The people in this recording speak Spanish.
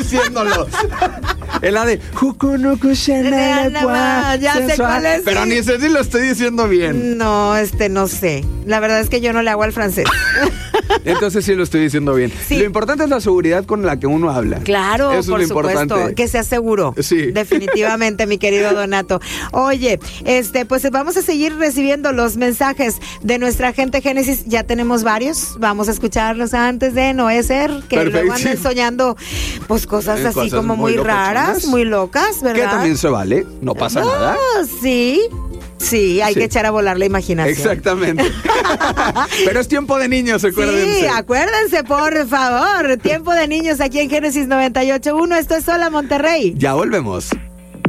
diciéndolo. Es la de ya sé cuál es. Pero ni sé si lo estoy diciendo bien. No, no sé. La verdad es que yo no le hago al francés. Entonces sí lo estoy diciendo bien. Sí. Lo importante es la seguridad con la que uno habla. Claro, eso por es lo supuesto, importante. que sea seguro. Sí. Definitivamente, mi querido Donato. Oye, pues vamos a seguir recibiendo los mensajes de nuestra gente Génesis. Ya tenemos varios. Vamos a escucharlos antes de Noé Ser, que Perfecto. luego andan soñando pues cosas así Cosas como muy raras, locochonas. muy locas, ¿verdad? Que también se vale, no pasa nada. Sí. Sí, hay que echar a volar la imaginación. Exactamente. Pero es tiempo de niños, acuérdense. Sí, acuérdense, por favor. Tiempo de niños aquí en Génesis 98.1. Esto es Hola Monterrey. Ya volvemos.